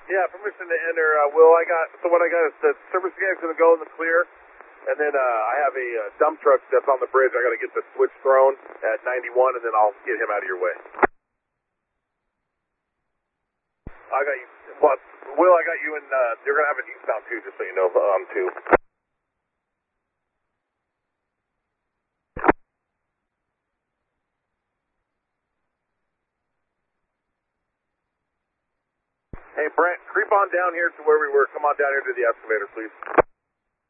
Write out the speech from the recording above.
Yeah, permission to enter. Will, what I got is the service guy's going to go in the clear, and then I have a dump truck that's on the bridge. I got to get the switch thrown at 91, and then I'll get him out of your way. I got you. What? Will, I got you in, you're going to have an eastbound too, just so you know, too. Hey, Brent, creep on down here to where we were. Come on down here to the excavator, please.